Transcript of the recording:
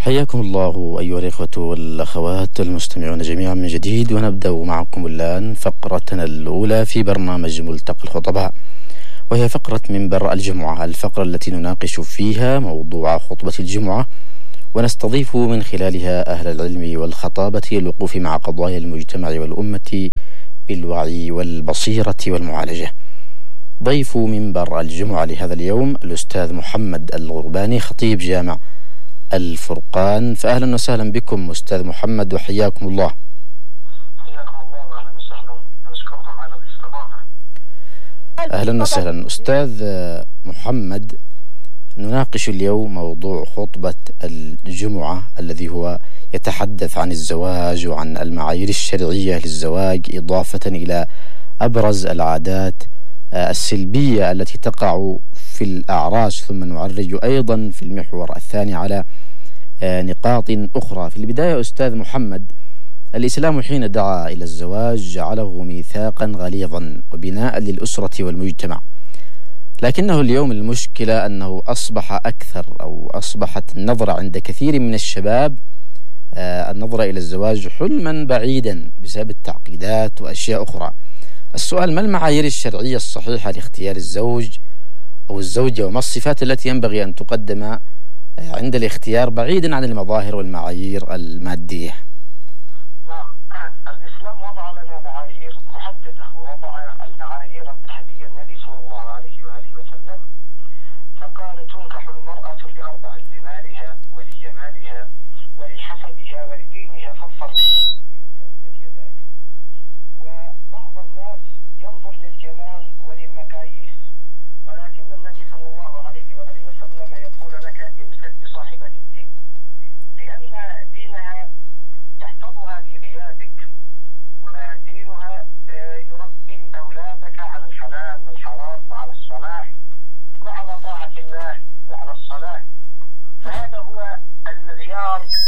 حياكم الله أيها الإخوة والأخوات المستمعون جميعا من جديد، ونبدأ معكم الآن فقرتنا الأولى في برنامج ملتقى الخطباء، وهي فقرة منبر الجمعة، الفقرة التي نناقش فيها موضوع خطبة الجمعة ونستضيف من خلالها أهل العلم والخطابة للوقوف مع قضايا المجتمع والأمة بالوعي والبصيرة والمعالجة. ضيف منبر الجمعة لهذا اليوم الأستاذ محمد الغرباني، خطيب جامع الفرقان. فأهلا وسهلا بكم أستاذ محمد وحياكم الله. حياكم الله وأهلا وسهلا، نشكركم على الاستضافة. أهلا وسهلا أستاذ محمد. نناقش اليوم موضوع خطبة الجمعة الذي هو يتحدث عن الزواج وعن المعايير الشرعية للزواج، إضافة إلى أبرز العادات السلبية التي تقع في الأعراس، ثم نعرج أيضا في المحور الثاني على نقاط أخرى. في البداية أستاذ محمد، الإسلام حين دعا إلى الزواج جعله ميثاقا غليظا وبناء للأسرة والمجتمع، لكنه اليوم المشكلة أنه أصبحت النظرة عند كثير من الشباب النظرة إلى الزواج حلما بعيدا بسبب التعقيدات وأشياء أخرى. السؤال: ما المعايير الشرعية الصحيحة لاختيار الزوج أو الزوجة، وما الصفات التي ينبغي أن تقدم عند الاختيار بعيدا عن المظاهر والمعايير المادية؟ نعم، الإسلام وضع لنا معايير محددة، ووضع المعايير الذهبية النبي صلى الله عليه وآله وسلم، فقال: تنكح المرأة لأربع: لمالها ولجمالها ولحسبها ولدينها، فاظفر بالدين تربت يداك. وبعض الناس ينظر للجمال وللمقاييس، ولكن النبي صلى الله عليه وآله وسلم يقول لك: امسك بصاحبة الدين، لأن دينها تحفظها في غيابك، ودينها يربي أولادك على الحلال والحرام وعلى الصلاح وعلى طاعة الله وعلى الصلاة. فهذا هو المعيار